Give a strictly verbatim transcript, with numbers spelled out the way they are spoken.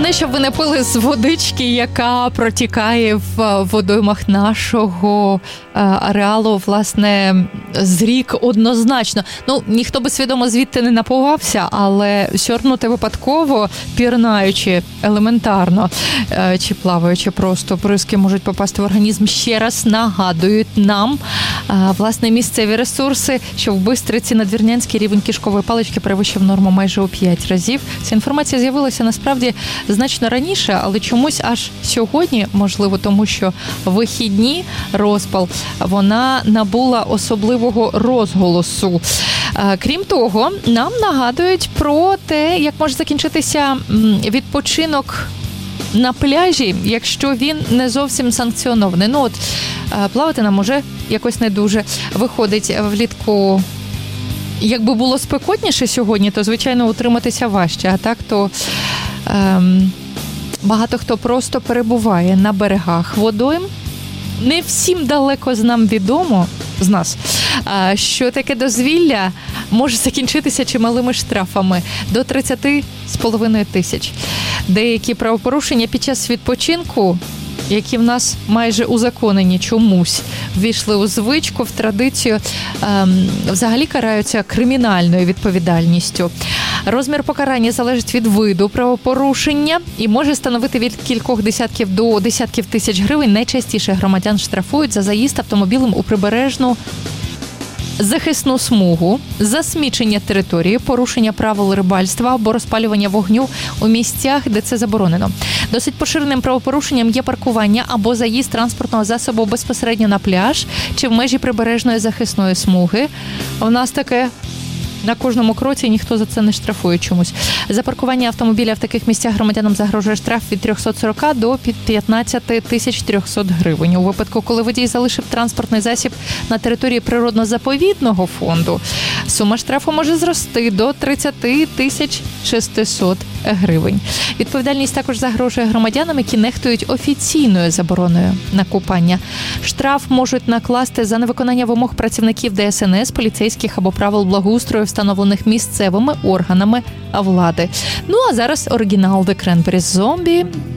Головне, щоб ви не пили з водички, яка протікає в водоймах нашого ареалу, власне, з рік однозначно. Ну, ніхто би свідомо звідти не напувався, але сьорнути випадково, пірнаючи елементарно, чи плаваючи просто, бризки можуть попасти в організм. Ще раз нагадують нам, власне, місцеві ресурси, що в Бистриці надвірнянський рівень кишкової палички перевищив норму майже у п'ять разів. Ця інформація з'явилася насправді значно раніше, але чомусь аж сьогодні, можливо, тому що вихідні, розпал, вона набула особливого розголосу. Крім того, нам нагадують про те, як може закінчитися відпочинок на пляжі, якщо він не зовсім санкціонований. Ну от, плавати нам уже якось не дуже виходить влітку. Якби було спекотніше сьогодні, то, звичайно, утриматися важче. А так, то ем, багато хто просто перебуває на берегах водойм. Не всім далеко з нам відомо, з нас, що таке дозвілля може закінчитися чималими штрафами до тридцять з половиною тисяч. Деякі правопорушення під час відпочинку, які в нас майже узаконені чомусь, ввійшли у звичку, в традицію, ем, взагалі караються кримінальною відповідальністю. Розмір покарання залежить від виду правопорушення і може становити від кількох десятків до десятків тисяч гривень. Найчастіше громадян штрафують за заїзд автомобілем у прибережну захисну смугу, засмічення території, порушення правил рибальства або розпалювання вогню у місцях, де це заборонено. Досить поширеним правопорушенням є паркування або заїзд транспортного засобу безпосередньо на пляж чи в межі прибережної захисної смуги. У нас таке на кожному кроці, ніхто за це не штрафує чомусь. За паркування автомобіля в таких місцях громадянам загрожує штраф від триста сорок до п'ятнадцять тисяч триста гривень. У випадку, коли водій залишив транспортний засіб на території природно-заповідного фонду, сума штрафу може зрости до тридцять тисяч шістсот гривень. Відповідальність також загрожує громадянам, які нехтують офіційною забороною на купання. Штраф можуть накласти за невиконання вимог працівників Де Ес Ен Ес, поліцейських або правил благоустрою, встановлених місцевими органами влади. Ну а зараз оригінал The Cranberries Zombie